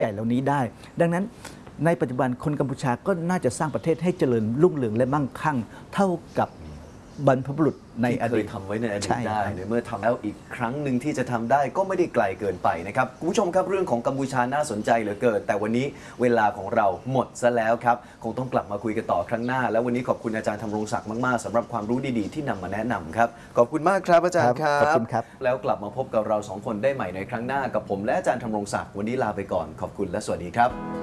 ใหญ่เหล่านี้ได้ดังนั้นในปัจจุบันคนกัมพูชาก็น่าจะสร้างประเทศให้เจริญรุ่งเรืองและมั่งคั่งเท่ากับบรรพบุรุษในอดีตที่เคยทำไว้ในอดีตได้ในเมื่อทำแล้วอีกครั้งหนึ่งที่จะทำได้ก็ไม่ได้ไกลเกินไปนะครับคุณผู้ชมครับเรื่องของกัมพูชาน่าสนใจเหลือเกินแต่วันนี้เวลาของเราหมดซะแล้วครับคงต้องกลับมาคุยกันต่อครั้งหน้าแล้ววันนี้ขอบคุณอาจารย์ธำรงศักดิ์มากๆสำหรับความรู้ดีๆที่นำมาแนะนำครับขอบคุณมากครับอาจารย์ครับขอบคุณครับแล้วกลับมาพบกับเราสองคนได้ใหม่ในครั้งหน้ากับผมและอาจารย์ธำรงศักดิ์วันนี้ลาไปก่อนขอบคุณและสวัสดีครับ